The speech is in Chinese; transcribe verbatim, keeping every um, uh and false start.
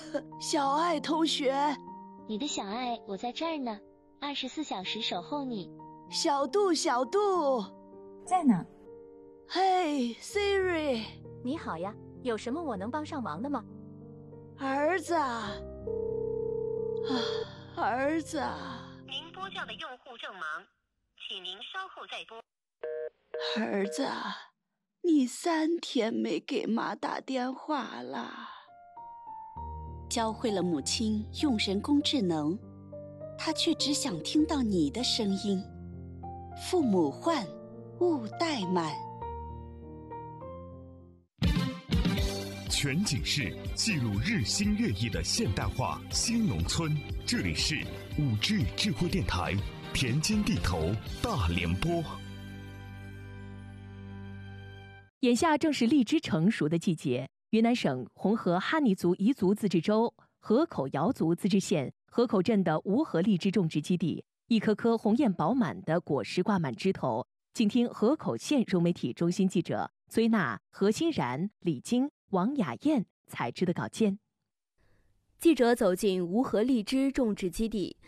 小爱同学， 你的小爱，我在这儿呢，二十四小时守候你。 小杜，小杜， 在呢。 嘿 ，Siri， 你好呀，有什么我能帮上忙的吗？ 儿子啊，儿子啊， 您拨叫的用户正忙，请您稍后再拨。 儿子啊，你三天没给妈打电话了。 教会了母亲用人工智能，她却只想听到你的声音。父母唤，勿怠慢。 全景式记录日新月异的现代化新农村，这里是五 G 智慧电台田间地头大联播。 眼下正是荔枝成熟的季节，云南省红河哈尼族彝族自治州河口瑶族自治县河口镇的无核荔枝种植基地，一颗颗红艳饱满的果实挂满枝头。请听河口县融媒体中心记者崔娜、何欣然、李晶、王雅燕采制的稿件。 记者走进无核荔枝种植基地，